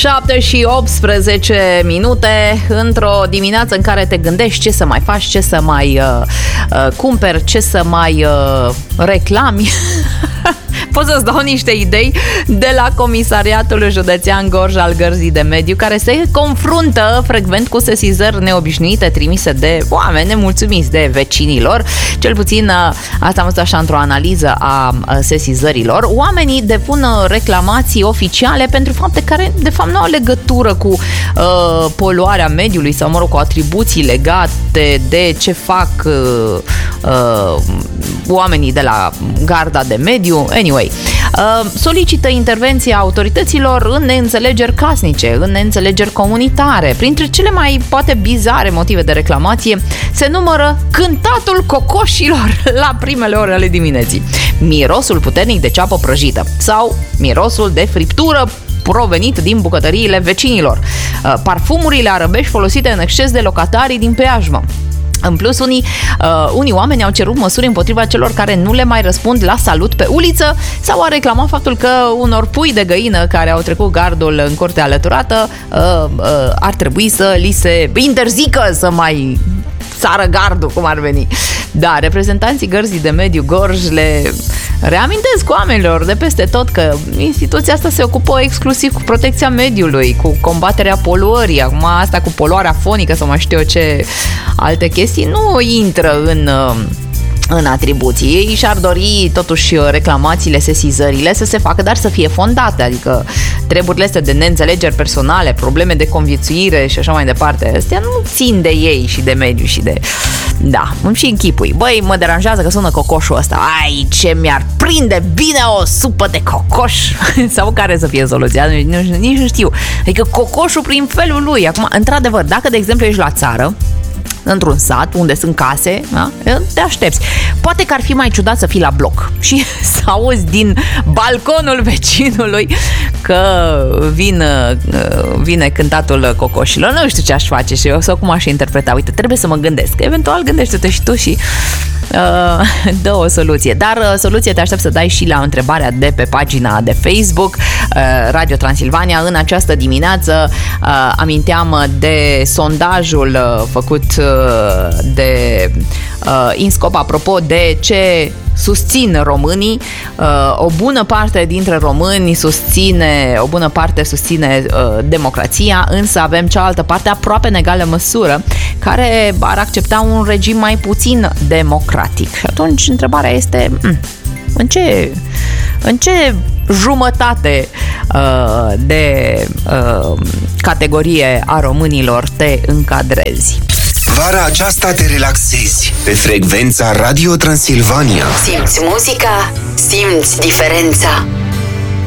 7:18, într-o dimineață în care te gândești ce să mai faci, ce să mai cumperi, ce să mai reclami. Pot să-ți dau niște idei de la Comisariatul Județean Gorj al Gărzii de Mediu, care se confruntă frecvent cu sesizări neobișnuite trimise de oameni nemulțumiți de vecinilor. Cel puțin asta am văzut așa într-o analiză a sesizărilor. Oamenii depun reclamații oficiale pentru fapte care de fapt nu au legătură cu poluarea mediului sau, mă rog, cu atribuții legate de ce fac oamenii de la garda de mediu. Anyway, solicită intervenția autorităților în neînțelegeri casnice, în neînțelegeri comunitare. Printre cele mai poate bizare motive de reclamație se numără cântatul cocoșilor la primele ore ale dimineții, mirosul puternic de ceapă prăjită sau mirosul de friptură provenit din bucătăriile vecinilor, parfumurile arăbești folosite în exces de locatarii din preajmă. În plus, unii oameni au cerut măsuri împotriva celor care nu le mai răspund la salut pe uliță sau a reclamat faptul că unor pui de găină care au trecut gardul în curtea alăturată ar trebui să li se interzică să mai sară gardul, cum ar veni. Da, reprezentanții Gărzii de Mediu Gorj le reamintesc oamenilor de peste tot că instituția asta se ocupă exclusiv cu protecția mediului, cu combaterea poluării. Acum asta cu poluarea fonică sau mai știu eu ce alte chestii nu intră în atribuții. Ei și-ar dori totuși reclamațiile, sesizările să se facă, dar să fie fondate, adică treburile astea de neînțelegeri personale, probleme de conviețuire și așa mai departe, astea nu țin de ei și de mediu și de... Da, îmi și închipui. Băi, mă deranjează că sună cocoșul ăsta. Ai, ce mi-ar prinde bine o supă de cocoș. Sau care să fie soluția? Nici nu știu. Adică cocoșul prin felul lui. Acum, într-adevăr, dacă de exemplu ești la țară, într-un sat unde sunt case, da? Te aștepți. Poate că ar fi mai ciudat să fii la bloc și să auzi din balconul vecinului că vine cântatul cocoșilor. Nu știu ce aș face și eu sau cum aș interpreta. Uite, trebuie să mă gândesc. Eventual gândește-te și tu și dă o soluție. Dar soluție te aștept să dai și la întrebarea de pe pagina de Facebook Radio Transilvania. În această dimineață aminteam de sondajul făcut de INSCOP apropo de ce susțin românii. O bună parte dintre români o bună parte susține democrația, însă avem cealaltă parte aproape în egală măsură care ar accepta un regim mai puțin democratic. Și atunci întrebarea este în ce jumătate de categorie a românilor te încadrezi? Vara aceasta te relaxezi pe frecvența Radio Transilvania. Simți muzica, simți diferența.